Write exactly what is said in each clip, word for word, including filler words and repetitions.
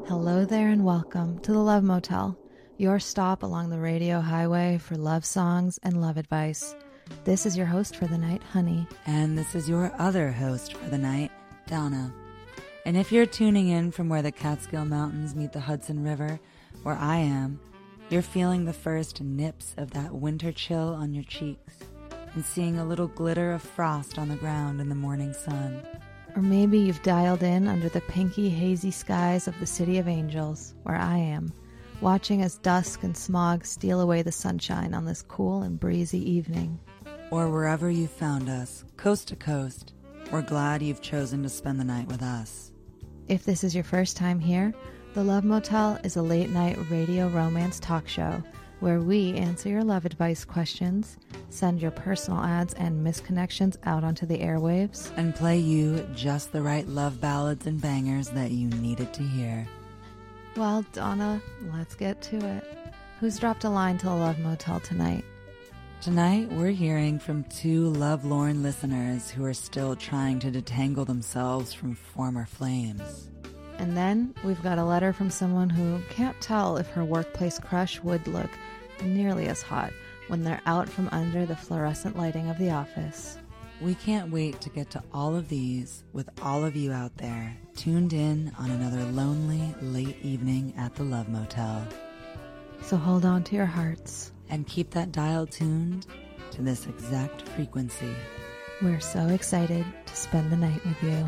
Hello there and welcome to the Love Motel, your stop along the radio highway for love songs and love advice. This is your host for the night, Honey. And this is your other host for the night, Donna. And if you're tuning in from where the Catskill Mountains meet the Hudson River, where I am, you're feeling the first nips of that winter chill on your cheeks and seeing a little glitter of frost on the ground in the morning sun. Or maybe you've dialed in under the pinky, hazy skies of the City of Angels, where I am, watching as dusk and smog steal away the sunshine on this cool and breezy evening. Or wherever you found us, coast to coast, we're glad you've chosen to spend the night with us. If this is your first time here, The Love Motel is a late-night radio romance talk show where we answer your love advice questions, send your personal ads and misconnections out onto the airwaves, and play you just the right love ballads and bangers that you needed to hear. Well, Donna, let's get to it. Who's dropped a line to the Love Motel tonight? Tonight, we're hearing from two lovelorn listeners who are still trying to detangle themselves from former flames. And then we've got a letter from someone who can't tell if her workplace crush would look nearly as hot when they're out from under the fluorescent lighting of the office. We can't wait to get to all of these with all of you out there tuned in on another lonely late evening at the Love Motel. So hold on to your hearts. And keep that dial tuned to this exact frequency. We're so excited to spend the night with you.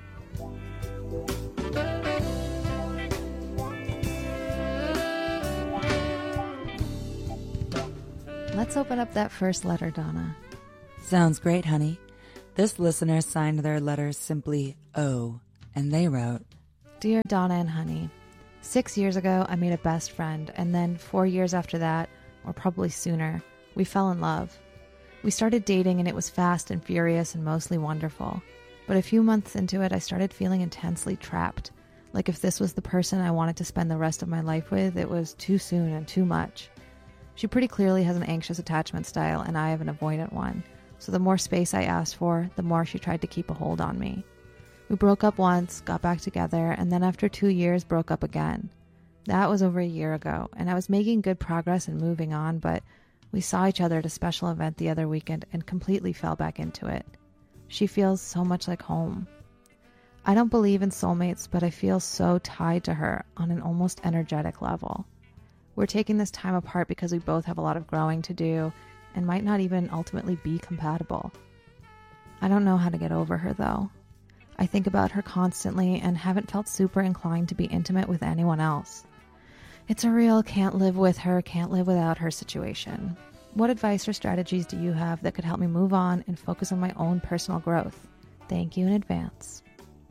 Let's open up that first letter, Donna. Sounds great, honey. This listener signed their letter simply O, and they wrote, Dear Donna and Honey, six years ago I made a best friend, and then four years after that, or probably sooner, we fell in love. We started dating and it was fast and furious and mostly wonderful. But a few months into it, I started feeling intensely trapped. Like if this was the person I wanted to spend the rest of my life with, it was too soon and too much. She pretty clearly has an anxious attachment style and I have an avoidant one. So the more space I asked for, the more she tried to keep a hold on me. We broke up once, got back together, and then after two years broke up again. That was over a year ago, and I was making good progress and moving on, but we saw each other at a special event the other weekend and completely fell back into it. She feels so much like home. I don't believe in soulmates, but I feel so tied to her on an almost energetic level. We're taking this time apart because we both have a lot of growing to do and might not even ultimately be compatible. I don't know how to get over her, though. I think about her constantly and haven't felt super inclined to be intimate with anyone else. It's a real can't live with her, can't live without her situation. What advice or strategies do you have that could help me move on and focus on my own personal growth? Thank you in advance.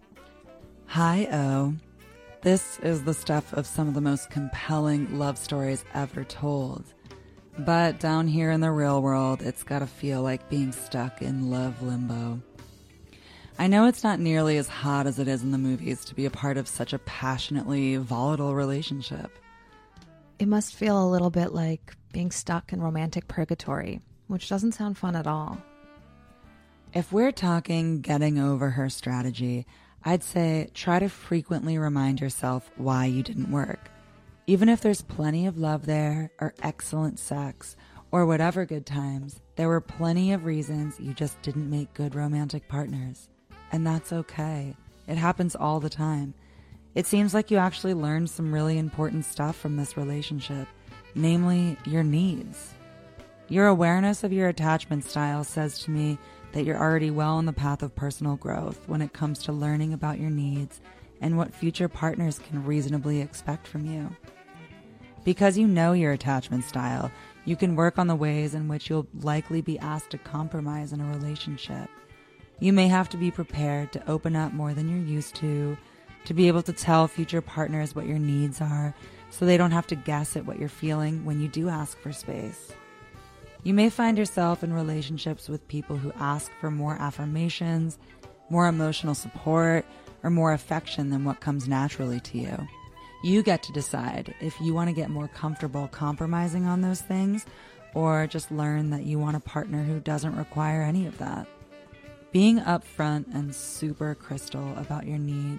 Hi, O. This is the stuff of some of the most compelling love stories ever told. But down here in the real world, it's gotta feel like being stuck in love limbo. I know it's not nearly as hot as it is in the movies to be a part of such a passionately volatile relationship. It must feel a little bit like being stuck in romantic purgatory, which doesn't sound fun at all. If we're talking getting over her strategy, I'd say try to frequently remind yourself why you didn't work. Even if there's plenty of love there, or excellent sex, or whatever good times, there were plenty of reasons you just didn't make good romantic partners. And that's okay. It happens all the time. It seems like you actually learned some really important stuff from this relationship, namely your needs. Your awareness of your attachment style says to me that you're already well on the path of personal growth when it comes to learning about your needs and what future partners can reasonably expect from you. Because you know your attachment style, you can work on the ways in which you'll likely be asked to compromise in a relationship. You may have to be prepared to open up more than you're used to, to be able to tell future partners what your needs are so they don't have to guess at what you're feeling when you do ask for space. You may find yourself in relationships with people who ask for more affirmations, more emotional support, or more affection than what comes naturally to you. You get to decide if you want to get more comfortable compromising on those things or just learn that you want a partner who doesn't require any of that. Being upfront and super crystal about your needs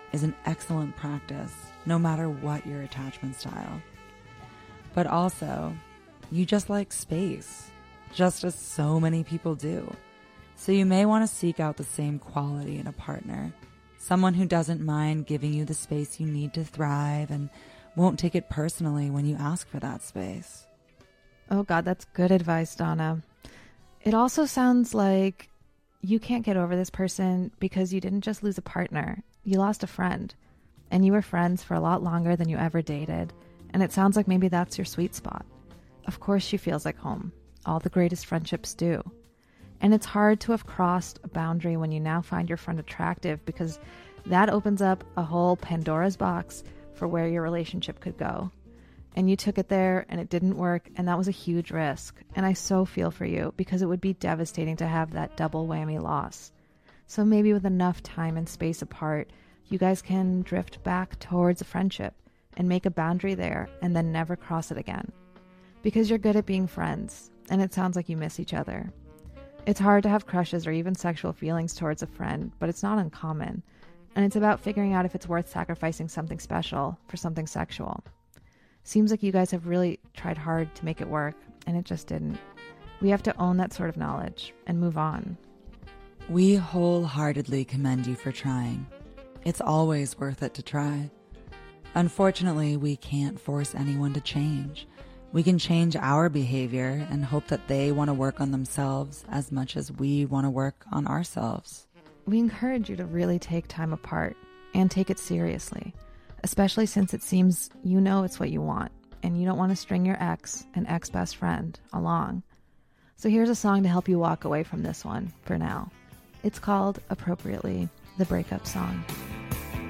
is an excellent practice, no matter what your attachment style. But also, you just like space, just as so many people do. So you may want to seek out the same quality in a partner, someone who doesn't mind giving you the space you need to thrive and won't take it personally when you ask for that space. Oh God, that's good advice, Donna. It also sounds like you can't get over this person because you didn't just lose a partner. You lost a friend, and you were friends for a lot longer than you ever dated. And it sounds like maybe that's your sweet spot. Of course she feels like home. All the greatest friendships do. And it's hard to have crossed a boundary when you now find your friend attractive, because that opens up a whole Pandora's box for where your relationship could go. And you took it there and it didn't work, and that was a huge risk. And I so feel for you, because it would be devastating to have that double whammy loss. So maybe with enough time and space apart, you guys can drift back towards a friendship and make a boundary there and then never cross it again. Because you're good at being friends, and it sounds like you miss each other. It's hard to have crushes or even sexual feelings towards a friend, but it's not uncommon. And it's about figuring out if it's worth sacrificing something special for something sexual. Seems like you guys have really tried hard to make it work, and it just didn't. We have to own that sort of knowledge and move on. We wholeheartedly commend you for trying. It's always worth it to try. Unfortunately, we can't force anyone to change. We can change our behavior and hope that they want to work on themselves as much as we want to work on ourselves. We encourage you to really take time apart and take it seriously, especially since it seems you know it's what you want and you don't want to string your ex and ex-best friend along. So here's a song to help you walk away from this one for now. It's called, appropriately, The Breakup Song.